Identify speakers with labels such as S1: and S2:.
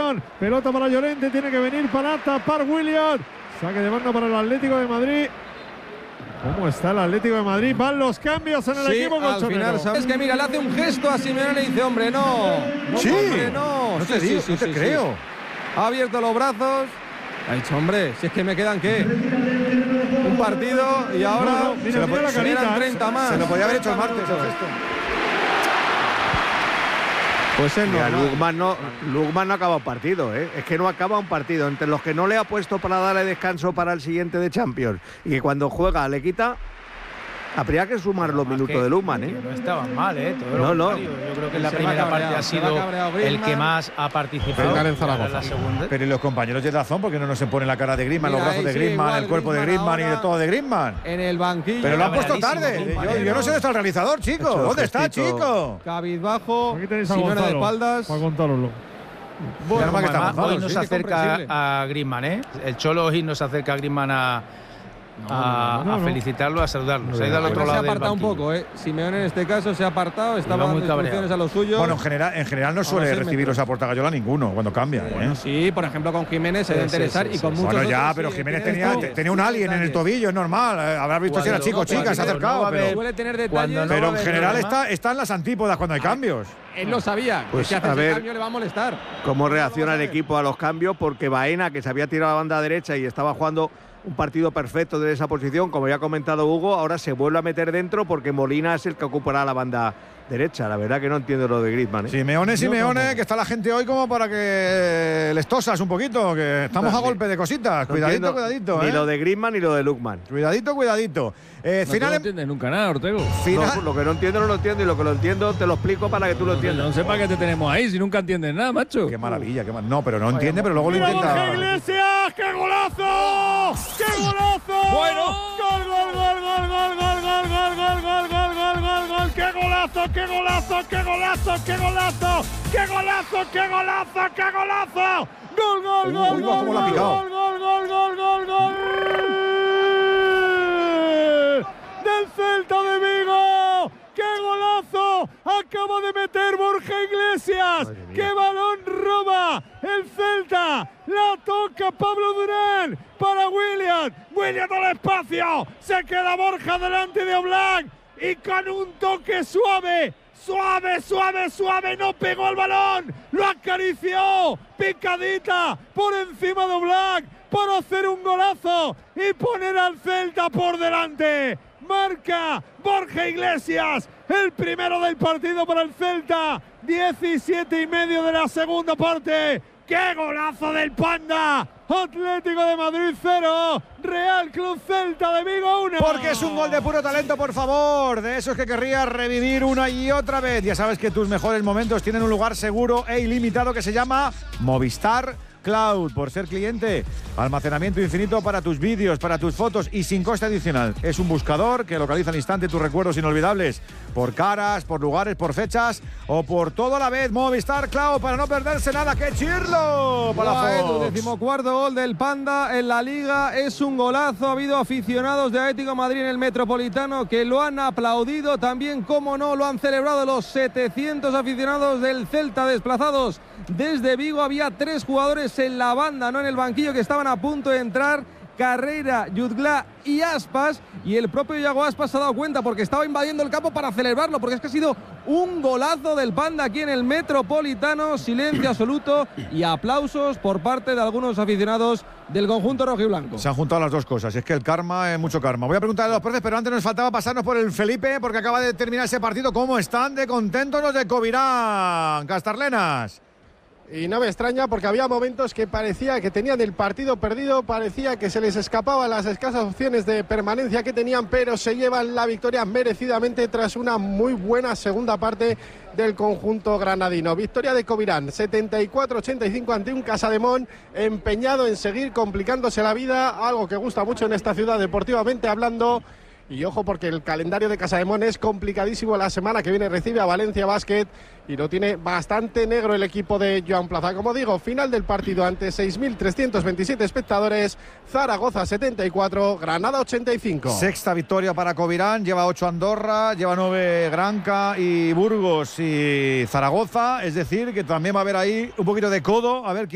S1: balón. Pelota para Llorente, tiene que venir para tapar Willian. Saque de banda para el Atlético de Madrid. ¿Cómo está el Atlético de Madrid? Van los cambios en el equipo colchonero.
S2: Al final, ¿sabes que mira, le hace un gesto a Simeone y dice, hombre, no.
S3: Sí,
S2: hombre, no.
S3: No te digo, no te creo.
S2: Ha abierto los brazos. Ha dicho, hombre, si es que me quedan, ¿qué? Un partido y ahora
S1: mira la
S2: eran 30 más.
S3: Se lo podía haber hecho el martes, el gesto.
S2: Pues es normal.
S4: Lukman no ha acabado partido, ¿eh? Es que no acaba un partido. Entre los que no le ha puesto para darle descanso para el siguiente de Champions y que cuando juega le quita, habría que sumar los minutos de Lukman, ¿eh?
S5: No estaban mal, Todo lo contrario. Yo creo que en la primera parte ha sido el que más ha participado.
S3: En Zaragoza. Pero ¿y los compañeros de Dazón por qué no nos se ponen la cara de Griezmann, los brazos de Griezmann, el cuerpo de Griezmann y de todo de Griezmann?
S2: En el banquillo.
S3: Pero lo han puesto tarde. Yo no sé dónde está el realizador, chico. ¿Dónde está, chico?
S2: Cabizbajo.
S1: Aquí tenéis a
S2: Simeone
S1: Gonzalo,
S2: de espaldas.
S1: Para contarlo.
S3: Bueno, más que está Gonzalo,
S5: hoy nos
S3: sí,
S5: acerca a Griezmann, El Cholo hoy nos acerca a Griezmann a felicitarlo, a saludarlo. Se ha ido al otro lado
S2: Se ha apartado un poco, Simeone en este caso se ha apartado, estaba dando instrucciones a los suyos.
S3: Bueno, en general no suele recibirlos a Portagayola ninguno cuando cambia.
S2: Bueno, sí, por ejemplo con Jiménez se debe interesar y con muchos
S3: Bueno, ya,
S2: otros,
S3: pero Jiménez tenía un alien en el tobillo, es normal. Habrá visto si era chico o chica, se ha acercado.
S2: Suele tener detalles.
S3: Pero en general está en las antípodas cuando hay cambios.
S2: Él lo sabía,
S4: pues
S2: que
S4: a
S2: hace ese
S4: ver
S2: cambio le va a molestar.
S4: ¿Cómo reacciona el equipo a los cambios? Porque Baena, que se había tirado a la banda derecha y estaba jugando un partido perfecto desde esa posición, como ya ha comentado Hugo, ahora se vuelve a meter dentro porque Molina es el que ocupará la banda derecha. La verdad que no entiendo lo de Griezmann,
S3: Simeone, que está la gente hoy como para que les tosas un poquito, que estamos a golpe de cositas. Cuidadito.
S4: Ni lo de Griezmann ni lo de Lukman.
S3: Cuidadito.
S6: No entiendes nunca nada, Ortego.
S4: No, lo que no entiendo no lo entiendo y lo que lo entiendo te lo explico para que tú lo entiendas.
S6: No sé para qué te tenemos ahí si nunca entiendes nada, macho.
S3: Qué maravilla, No, pero no entiende, pero luego lo intenta.
S1: ¡Borja Iglesias! ¡Qué golazo! ¡Qué golazo!
S6: Bueno.
S1: ¡Gol! ¡Qué golazo! ¡Qué golazo! ¡Qué golazo! ¡Qué golazo! ¡Qué golazo! ¡Qué golazo! ¡Qué golazo! ¡Gol! ¡Del Celta de Vigo! ¡Qué golazo! Acaba de meter Borja Iglesias. ¡Qué balón roba el Celta! La toca Pablo Durán para Willian. Willian al espacio. Se queda Borja delante de Oblak. Y con un toque suave, no pegó el balón. Lo acarició. Picadita por encima de Oblak para hacer un golazo y poner al Celta por delante. Marca Borja Iglesias, el primero del partido para el Celta. 17:30 de la segunda parte. ¡Qué golazo del Panda! Atlético de Madrid 0, Real Club Celta de Vigo 1.
S3: Porque es un gol de puro talento, por favor. De esos que querrías revivir una y otra vez. Ya sabes que tus mejores momentos tienen un lugar seguro e ilimitado que se llama Movistar Cloud. Por ser cliente, almacenamiento infinito para tus vídeos, para tus fotos y sin coste adicional. Es un buscador que localiza al instante tus recuerdos inolvidables por caras, por lugares, por fechas o por todo a la vez. Movistar Cloud para no perderse nada. ¡Qué chirlo! Para la Fox.
S2: 14º gol del Panda en la Liga. Es un golazo. Ha habido aficionados de Atlético de Madrid en el Metropolitano que lo han aplaudido. También, como no, lo han celebrado los 700 aficionados del Celta desplazados desde Vigo. Había 3 jugadores en la banda, no en el banquillo, que estaban a punto de entrar: Carreira, Jutgla y Aspas. Y el propio Iago Aspas se ha dado cuenta porque estaba invadiendo el campo para celebrarlo, porque es que ha sido un golazo del Panda aquí en el Metropolitano. Silencio absoluto y aplausos por parte de algunos aficionados del conjunto rojiblanco.
S3: Se han juntado las dos cosas, es que el karma es mucho karma. Voy a preguntarle a los profes, pero antes nos faltaba pasarnos por el Felipe, porque acaba de terminar ese partido. ¿Cómo están de contentos los de Covirán, Castarlenas?
S7: Y no me extraña, porque había momentos que parecía que tenían el partido perdido, parecía que se les escapaban las escasas opciones de permanencia que tenían, pero se llevan la victoria merecidamente tras una muy buena segunda parte del conjunto granadino. Victoria de Covirán, 74-85 ante un Casademón empeñado en seguir complicándose la vida, algo que gusta mucho en esta ciudad deportivamente hablando. Y ojo, porque el calendario de Casademón es complicadísimo. La semana que viene recibe a Valencia Basket y lo tiene bastante negro el equipo de Joan Plaza. Como digo, final del partido ante 6.327 espectadores. Zaragoza 74, Granada 85.
S3: Sexta victoria para Covirán, lleva 8 Andorra, lleva 9 Granca y Burgos y Zaragoza. Es decir, que también va a haber ahí un poquito de codo, a ver quién